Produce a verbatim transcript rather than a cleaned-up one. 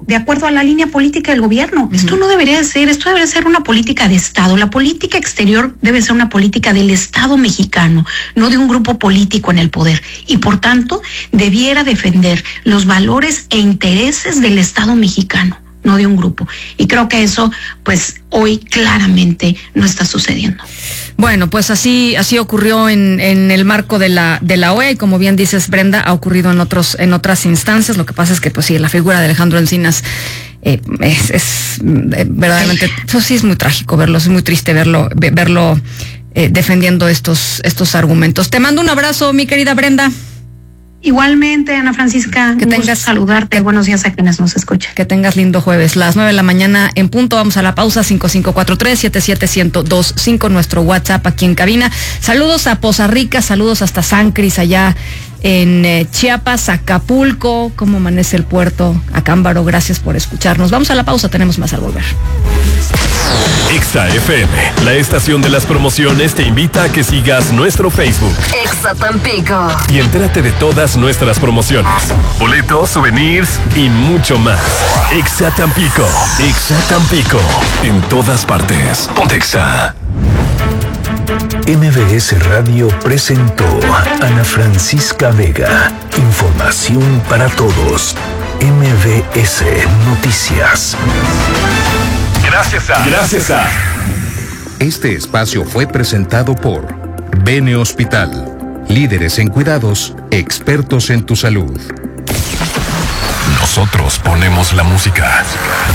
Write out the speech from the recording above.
de acuerdo a la línea política del gobierno. Uh-huh. Esto no debería ser, esto debería ser una política de Estado. La política exterior debe ser una política del Estado mexicano, no de un grupo político en el poder. Y por tanto, debiera defender los valores e intereses del Estado mexicano, no de un grupo. Y creo que eso, pues, hoy claramente no está sucediendo. Bueno, pues así así ocurrió en, en el marco de la de la O E A y como bien dices, Brenda, ha ocurrido en otros en otras instancias. Lo que pasa es que, pues sí, la figura de Alejandro Encinas eh, es, es eh, verdaderamente, pues sí es muy trágico verlo, es muy triste verlo verlo eh, defendiendo estos estos argumentos. Te mando un abrazo, mi querida Brenda. Igualmente, Ana Francisca, que tengas saludarte. Buenos días a quienes nos escuchan. Que tengas lindo jueves. Las nueve de la mañana en punto. Vamos a la pausa. Cinco cinco cuatro tres siete siete uno cero dos cinco, nuestro WhatsApp aquí en cabina. Saludos a Poza Rica, saludos hasta San Cris allá en eh, Chiapas, Acapulco. ¿Cómo amanece el puerto? Acámbaro, gracias por escucharnos. Vamos a la pausa, tenemos más al volver. Exa F M, la estación de las promociones, te invita a que sigas nuestro Facebook. Exa Tampico. Y entérate de todas nuestras promociones, boletos, souvenirs y mucho más. Exa Tampico. Exa Tampico. En todas partes. Ponte Exa. M V S Radio presentó Ana Francisca Vega. Información para todos. M V S Noticias. Gracias a... Gracias a... Este espacio fue presentado por Bene Hospital. Líderes en cuidados, expertos en tu salud. Nosotros ponemos la música.